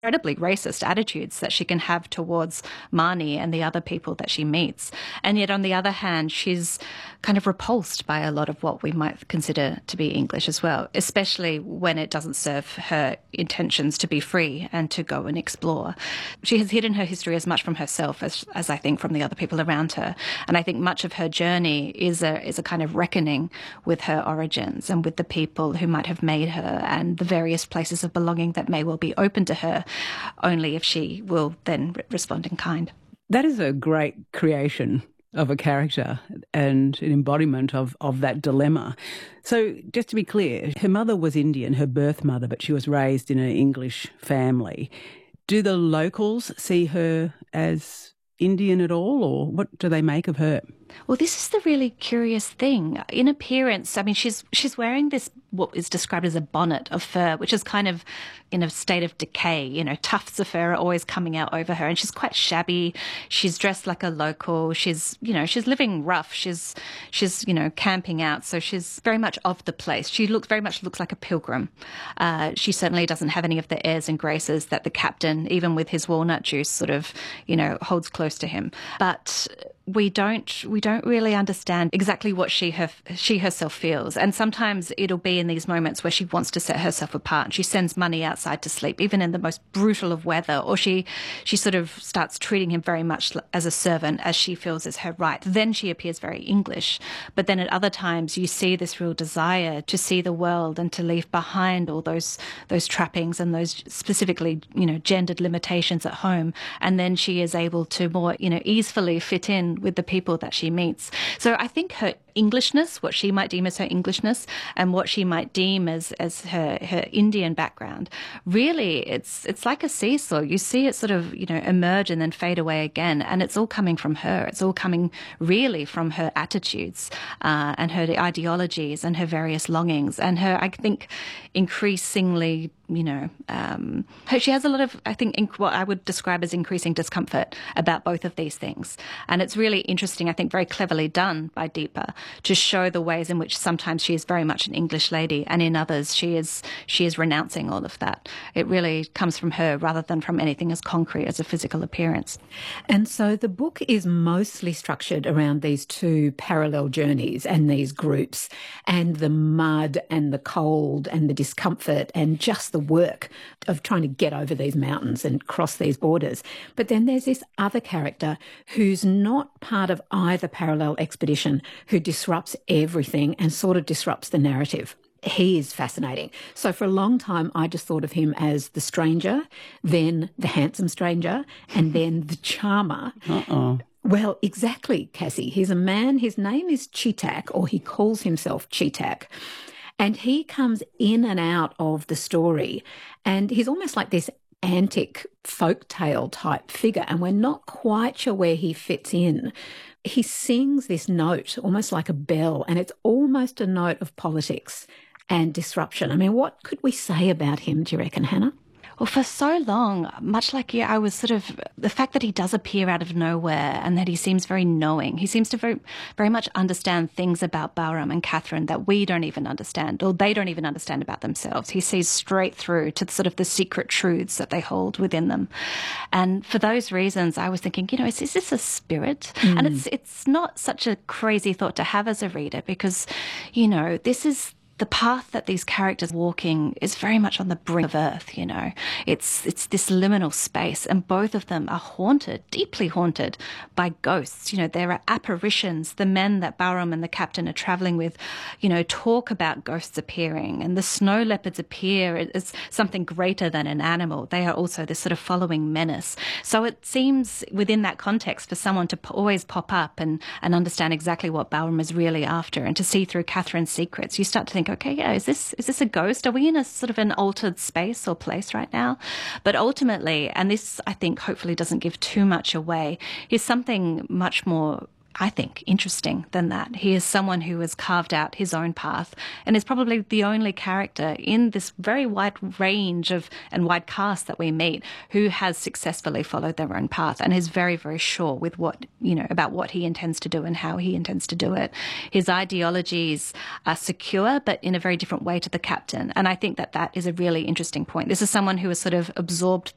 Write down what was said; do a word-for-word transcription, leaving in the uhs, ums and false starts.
incredibly racist attitudes that she can have towards Marnie and the other people that she meets. And yet, on the other hand, she's kind of repulsed by a lot of what we might consider to be English as well, especially when it doesn't serve her intentions to be free and to go and explore. She has hidden her history as much from herself as, as I think from the other people around her. And I think much of her journey is a, is a kind of reckoning with her origins and with the people who might have made her and the various places of belonging that may well be open to her, only if she will then re- respond in kind. That is a great creation of a character and an embodiment of, of that dilemma. So just to be clear, her mother was Indian, her birth mother, but she was raised in an English family. Do the locals see her as Indian at all, or what do they make of her? Well, this is the really curious thing. In appearance, I mean, she's she's wearing this, what is described as a bonnet of fur, which is kind of in a state of decay. You know, tufts of fur are always coming out over her, and she's quite shabby. She's dressed like a local. She's, you know, she's living rough. She's, she's, you know, camping out. So she's very much of the place. She looks very much looks like a pilgrim. Uh, she certainly doesn't have any of the airs and graces that the captain, even with his walnut juice, sort of, you know, holds close to him. But we don't we don't really understand exactly what she her, she herself feels. And sometimes it'll be in these moments where she wants to set herself apart and she sends Money outside to sleep, even in the most brutal of weather, or she she sort of starts treating him very much as a servant, as she feels is her right. Then she appears very English. But then at other times you see this real desire to see the world and to leave behind all those those trappings and those specifically, you know, gendered limitations at home. And then she is able to more, you know, easily fit in with the people that she meets. So I think her Englishness, what she might deem as her Englishness, and what she might deem as as her her Indian background, really it's it's like a seesaw. You see it sort of, you know, emerge and then fade away again, and it's all coming from her. It's all coming really from her attitudes uh, and her ideologies and her various longings and her, I think, increasingly, you know, um, her, she has a lot of, I think, inc- what I would describe as increasing discomfort about both of these things. And it's really interesting, I think, very cleverly done by Deepa to show the ways in which sometimes she is very much an English lady and in others she is she is renouncing all of that. It really comes from her rather than from anything as concrete as a physical appearance. And so the book is mostly structured around these two parallel journeys and these groups and the mud and the cold and the discomfort and just the work of trying to get over these mountains and cross these borders. But then there's this other character who's not part of either parallel expedition, who disrupts everything and sort of disrupts the narrative. He is fascinating. So for a long time, I just thought of him as the stranger, then the handsome stranger, and then the charmer. Uh-oh. Well, exactly, Cassie. He's a man. His name is Cheetak, or he calls himself Cheetak. And he comes in and out of the story, and he's almost like this antic folktale type figure, and we're not quite sure where he fits in. He sings this note almost like a bell, and it's almost a note of politics and disruption. I mean, what could we say about him, do you reckon, Hannah? Well, for so long, much like you, I was sort of, the fact that he does appear out of nowhere and that he seems very knowing, he seems to very, very much understand things about Bahram and Catherine that we don't even understand, or they don't even understand about themselves. He sees straight through to sort of the secret truths that they hold within them. And for those reasons, I was thinking, you know, is, is this a spirit? Mm. And it's it's not such a crazy thought to have as a reader because, you know, this is the path that these characters are walking is very much on the brink of Earth, you know. It's it's this liminal space, and both of them are haunted, deeply haunted by ghosts. You know, there are apparitions. The men that Bahram and the captain are travelling with, you know, talk about ghosts appearing, and the snow leopards appear as something greater than an animal. They are also this sort of following menace. So it seems within that context for someone to p- always pop up and, and understand exactly what Bahram is really after, and to see through Catherine's secrets, you start to think, okay, yeah, is this is this a ghost? Are we in a sort of an altered space or place right now? But ultimately, and this I think hopefully doesn't give too much away, is something much more, I think, interesting than that. He is someone who has carved out his own path and is probably the only character in this very wide range of and wide cast that we meet who has successfully followed their own path and is very, very sure with what, you know, about what he intends to do and how he intends to do it. His ideologies are secure, but in a very different way to the captain. And I think that that is a really interesting point. This is someone who has sort of absorbed